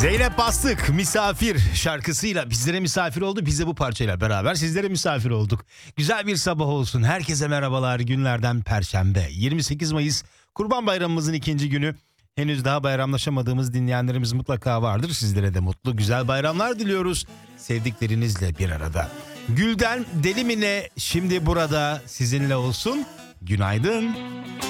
Zeynep Bastık misafir şarkısıyla bizlere misafir oldu. Biz de bu parçayla beraber sizlere misafir olduk. Güzel bir sabah olsun. Herkese merhabalar. Günlerden Perşembe. 28 Mayıs Kurban Bayramımızın ikinci günü. Henüz daha bayramlaşamadığımız dinleyenlerimiz mutlaka vardır. Sizlere de mutlu güzel bayramlar diliyoruz. Sevdiklerinizle bir arada. Gülden Delimine şimdi burada sizinle olsun. Günaydın.